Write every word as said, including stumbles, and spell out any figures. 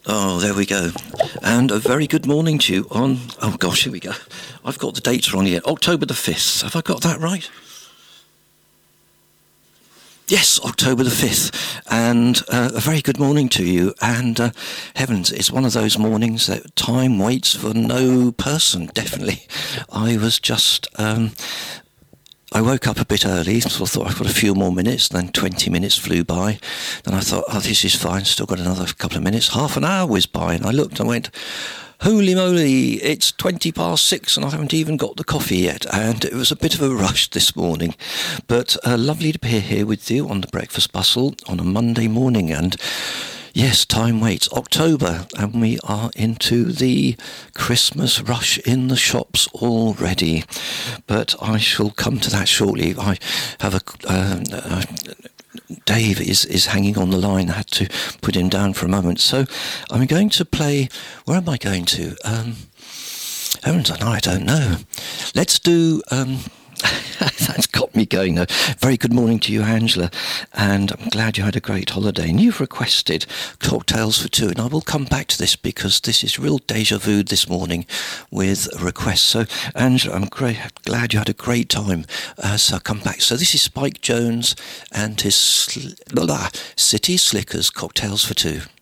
Oh, there we go. And a very good morning to you on, oh gosh, here we go. I've got the dates wrong here. October the fifth. Have I got that right? Yes, October the fifth. And uh, a very good morning to you. And uh, heavens, it's one of those mornings that time waits for no person, definitely. I was just... Um, I woke up a bit early, so I thought I've got a few more minutes, then twenty minutes flew by. Then I thought, oh, this is fine, still got another couple of minutes. Half an hour whizzed by, and I looked and went, holy moly, it's twenty past six and I haven't even got the coffee yet. And it was a bit of a rush this morning. But uh, lovely to be here with you on the Breakfast Bustle on a Monday morning. And yes, time waits. October, and we are into the Christmas rush in the shops already. But I shall come to that shortly. I have a... Uh, uh, Dave is, is hanging on the line. I had to put him down for a moment. So I'm going to play... Where am I going to? Um, heavens, I know, I don't know. Let's do... Um, that's got me going though. Very good morning to you, Angela, and I'm glad you had a great holiday. And you've requested Cocktails for Two, and I will come back to this because this is real deja vu this morning with requests. So, Angela, I'm great, glad you had a great time. Uh, so I'll come back. So this is Spike Jones and his sl- blah, blah, City Slickers, Cocktails for Two.